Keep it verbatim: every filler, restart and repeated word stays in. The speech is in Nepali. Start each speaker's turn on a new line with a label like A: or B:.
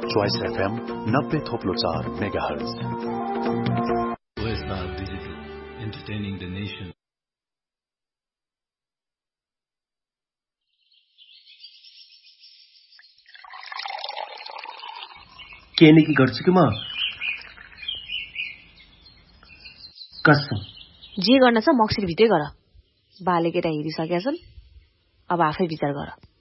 A: चॉइस एफएम नब्बे थोप्लो चार mega hertz.
B: OSR Digital, entertaining the nation.
C: केने की गर्छु कि म कसम
D: जे गर्न छ मक्सिर भित्रै गर। बाले केटा हेरिसकेका छन्, अब आफै विचार गर।